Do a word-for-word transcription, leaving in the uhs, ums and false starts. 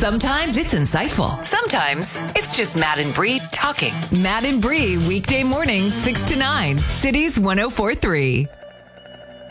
Sometimes it's insightful. Sometimes it's just Matt and Bree talking. Matt and Bree, weekday mornings, six to nine. Cities one oh four point three.